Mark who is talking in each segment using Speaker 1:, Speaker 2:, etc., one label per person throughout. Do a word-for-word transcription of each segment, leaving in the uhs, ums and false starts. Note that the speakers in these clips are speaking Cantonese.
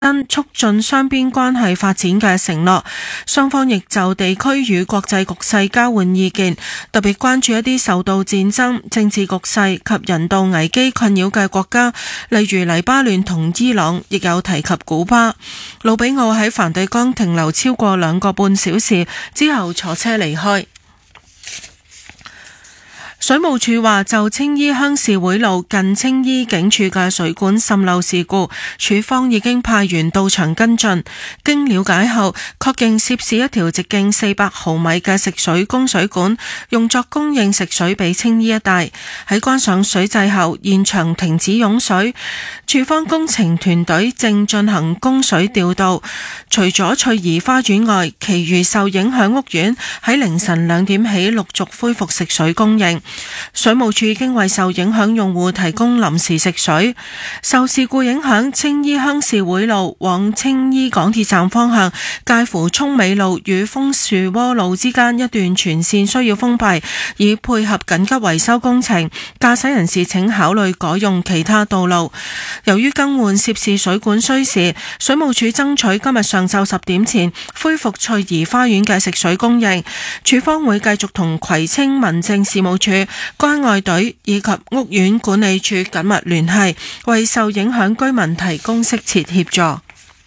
Speaker 1: 促進雙邊關係發展嘅承諾，雙方亦就地區與國際局勢交換意見，特別關注一啲受到戰爭、政治局勢及人道危機困擾嘅國家，例如黎巴嫩同伊朗，亦有提及古巴。魯比奧喺梵蒂岡停留超過兩個半小時之後坐車離開。水務署話，就青衣鄉事會路近青衣警署嘅水管滲漏事故，署方已經派員到場跟進。經了解後，確認涉事一條直徑四百毫米嘅食水供水管，用作供應食水俾青衣一帶。喺關上水掣後，現場停止湧水。署方工程團隊正進行供水調度。除咗翠怡花園外，其餘受影響屋苑喺凌晨兩點起陸續恢復食水供應。水務署已經為受影響用戶提供臨時食水。受事故影響，青衣鄉事會路往青衣港鐵站方向介乎涌美路與楓樹窩路之間一段全線需要封閉，以配合緊急維修工程。駕駛人士請考慮改用其他道路。由於更換涉事水管需時，水務署爭取今日上晝十點前恢復翠怡花園嘅食水供應。署方會繼續同葵青民政事務處、關愛隊以及屋苑管理處緊密聯繫，為受影響居民提供適切協助。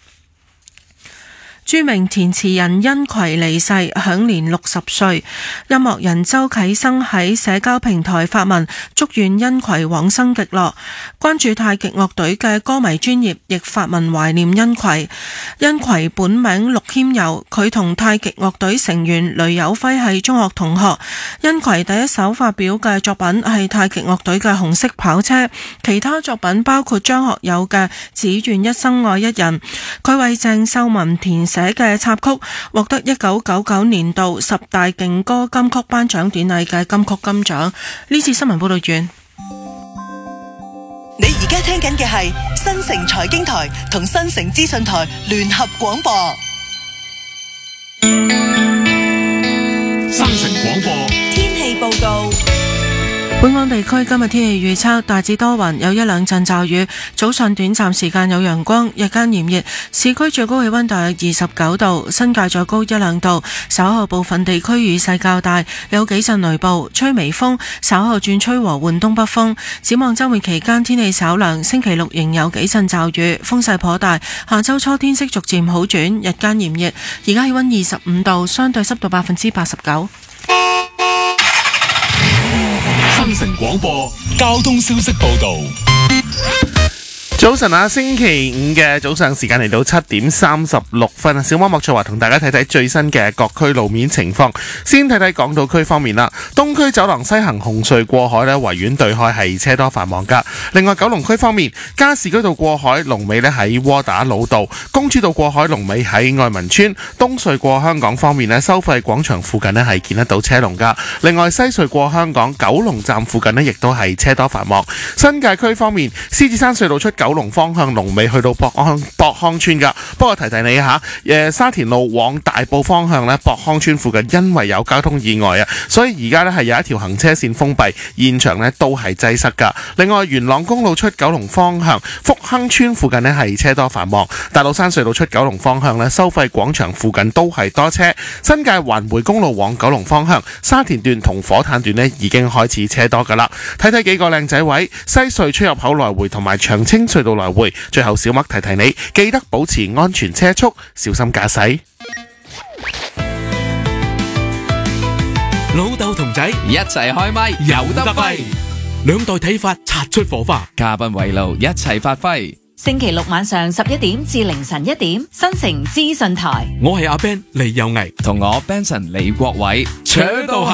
Speaker 1: 著名填詞人殷葵離世，享年六十歲。音樂人周啟生喺社交平台發文祝願殷葵往生極樂。關注太極樂隊嘅歌迷專頁亦發文懷念殷葵。殷葵本名陸謙佑，佢同太極樂隊成員雷有輝係中學同學。殷葵第一首發表嘅作品係太極樂隊嘅紅色跑車，其他作品包括張學友嘅只願一生愛一人。佢為鄭秀文填寫嘅插曲獲得一九九九年度十大勁歌金曲頒獎典禮嘅金曲金獎。呢次新聞報道完。
Speaker 2: 你而家聽緊嘅係新城財經台同新城資訊台聯合廣播。
Speaker 3: 新城廣播
Speaker 2: 天氣報告。
Speaker 1: 本港地區今日天氣預測大致多雲，有一兩陣驟雨，早上短暫時間有陽光，日間炎熱，市區最高氣溫大約二十九度，新界再高一兩度。稍後部分地區雨勢較大，有幾陣雷暴，吹微風，稍後轉吹和緩東北風。展望周末期間天氣稍涼，星期六仍有幾陣驟雨，風勢頗大。下周初天色逐漸好轉，日間炎熱。而家氣溫二十五度，相對濕度百分之八十九。
Speaker 3: 新城廣播交通消息報道。
Speaker 4: 早晨啊，星期五嘅早上時間嚟到七點三十六分啊，小貓莫卓華同大家睇睇最新嘅各區路面情況。先睇睇港島區方面啦，東區走廊西行紅隧過海呢，維園對開係車多繁忙噶。另外九龍區方面，加士居道過海龍尾呢喺窩打老道，公主道過海龍尾喺愛民村。東隧過香港方面呢，收費廣場附近呢係見得到車龍噶。另外西隧過香港九龍站附近呢亦都係車多繁忙。新界區方面，獅子山隧道出九龍方向龍尾去到博康博康村噶，不過提提你下，誒沙田路往大埔方向咧，博康村附近因為有交通意外啊，所以而家咧係有一條行車線封閉，現場咧都係擠塞噶。另外元朗公路出九龍方向福亨村附近咧係車多繁忙，大老山隧道出九龍方向咧，收費廣場附近都係多車。新界環迴公路往九龍方向沙田段同火炭段咧已經開始車多噶啦。睇睇幾個靚仔位，西隧出入口來回同埋長青隧道來回。最後小麥提提你，記得保持安全車速，小心駕駛。
Speaker 5: 老豆同仔
Speaker 6: 一齊開咪，
Speaker 5: 有得揮，兩代睇法擦出火花，
Speaker 6: 嘉賓圍爐一齊發揮。
Speaker 7: 星期六晚上十一點至凌晨一點，新城資訊台。
Speaker 5: 我係阿 Ben 李有毅，
Speaker 6: 同我 Benson 李國偉，
Speaker 5: 搶到